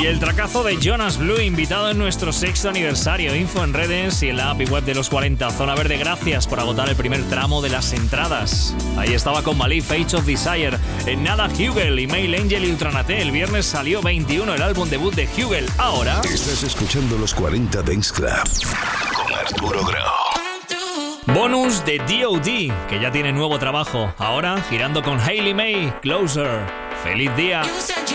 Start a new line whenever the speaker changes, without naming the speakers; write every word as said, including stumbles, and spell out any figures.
Y el tracazo de Jonas Blue, invitado en nuestro sexto aniversario. Info en redes y en la app y web de los cuarenta. Zona Verde, gracias por agotar el primer tramo de las entradas. Ahí estaba con Malif, Age of Desire. En nada, Hugel, Email Angel y Ultranate. El viernes salió veintiuno, el álbum debut de Hugel. Ahora...
Estás escuchando los cuarenta Dance Club con Arturo Grau.
Bonus de D O D, que ya tiene nuevo trabajo. Ahora girando con Hayley May, Closer. ¡Feliz día!